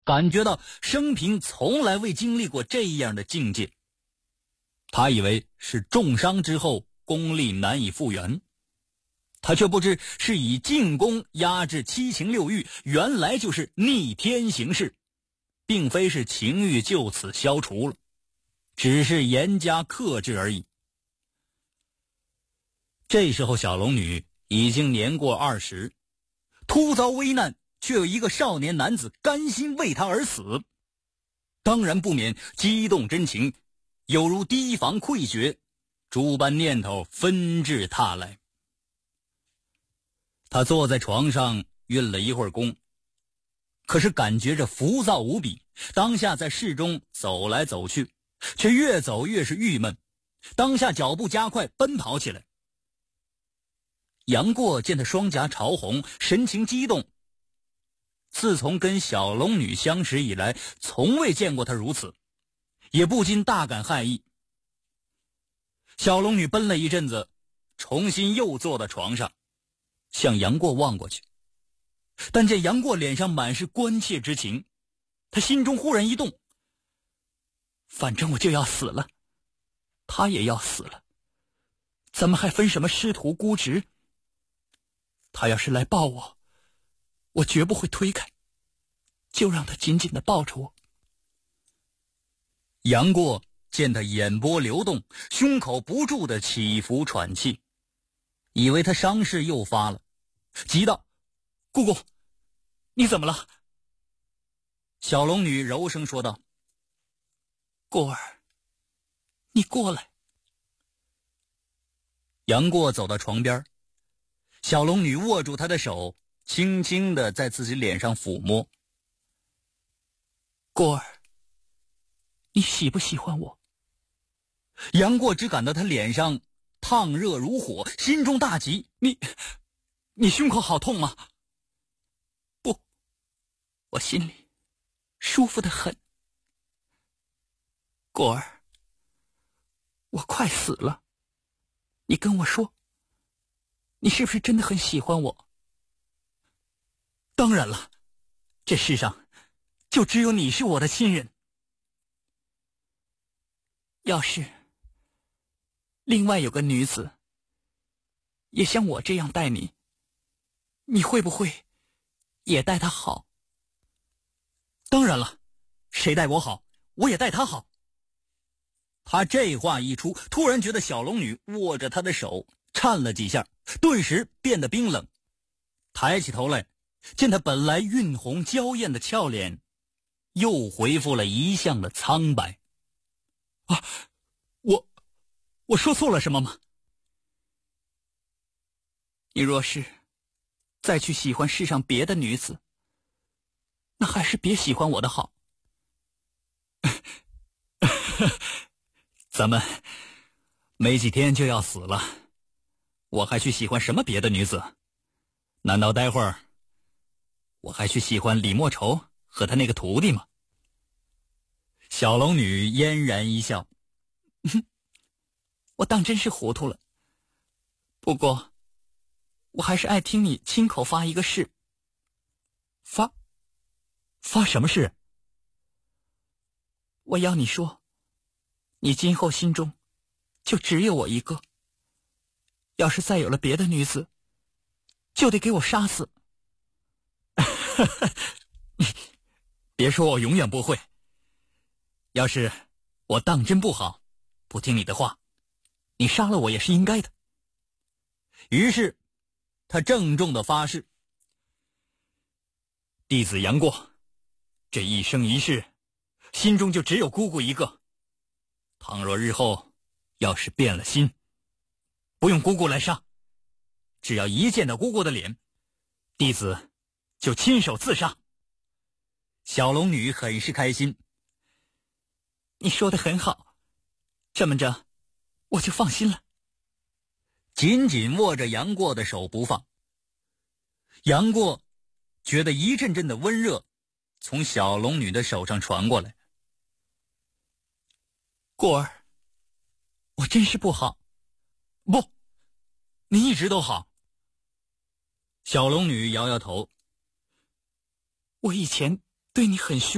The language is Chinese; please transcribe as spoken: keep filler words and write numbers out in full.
感觉到生平从来未经历过这样的境界。他以为是重伤之后功力难以复原，他却不知是以进攻压制七情六欲，原来就是逆天行事，并非是情欲就此消除了，只是严加克制而已。这时候小龙女已经年过二十，突遭危难，却有一个少年男子甘心为她而死，当然不免激动真情，有如堤防溃决，诸般念头纷至沓来。他坐在床上运了一会儿功，可是感觉着浮躁无比，当下在室中走来走去，却越走越是郁闷，当下脚步加快，奔跑起来。杨过见他双颊潮红，神情激动，自从跟小龙女相识以来，从未见过他如此，也不禁大感骇异。小龙女奔了一阵子，重新又坐到床上，向杨过望过去，但见杨过脸上满是关切之情，他心中忽然一动，反正我就要死了，他也要死了，咱们还分什么师徒姑侄？他要是来抱我，我绝不会推开，就让他紧紧地抱着我。杨过见他眼波流动，胸口不住地起伏喘气，以为他伤势又发了，急道：姑姑，你怎么了？小龙女柔声说道：过儿，你过来。杨过走到床边，小龙女握住他的手，轻轻地在自己脸上抚摸。过儿，你喜不喜欢我？杨过只感到他脸上烫热如火，心中大急：你你胸口好痛吗？不，我心里舒服得很。过儿，我快死了，你跟我说，你是不是真的很喜欢我？当然了，这世上就只有你是我的亲人。要是另外有个女子也像我这样待你，你会不会也待她好？当然了，谁待我好，我也待她好。他这话一出，突然觉得小龙女握着他的手颤了几下，顿时变得冰冷。抬起头来，见他本来晕红娇艳的俏脸又恢复了一向的苍白。啊，我我说错了什么吗？你若是再去喜欢世上别的女子，那还是别喜欢我的好。咱们没几天就要死了，我还去喜欢什么别的女子？难道待会儿我还去喜欢李莫愁和他那个徒弟吗？小龙女嫣然一笑，我当真是糊涂了，不过我还是爱听你亲口发一个誓。发发什么誓？我要你说，你今后心中就只有我一个，要是再有了别的女子，就得给我杀死。别说我永远不会，要是我当真不好，不听你的话，你杀了我也是应该的。于是他郑重地发誓：弟子杨过，这一生一世，心中就只有姑姑一个。倘若日后要是变了心，不用姑姑来杀，只要一见到姑姑的脸，弟子就亲手自杀。小龙女很是开心。你说得很好，这么着我就放心了。紧紧握着杨过的手不放。杨过觉得一阵阵的温热从小龙女的手上传过来。过儿，我真是不好。不，你一直都好。小龙女摇摇头。我以前对你很凶。